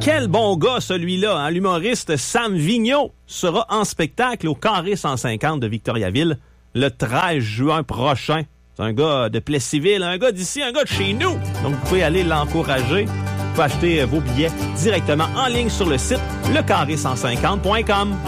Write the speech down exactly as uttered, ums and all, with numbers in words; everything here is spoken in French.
Quel bon gars celui-là, hein? L'humoriste Sam Vigneault sera en spectacle au Carré cent cinquante de Victoriaville le treize juin prochain. C'est un gars de Plessisville, un gars d'ici, un gars de chez nous. Donc, vous pouvez aller l'encourager. Vous pouvez acheter vos billets directement en ligne sur le site le carré cent cinquante point com.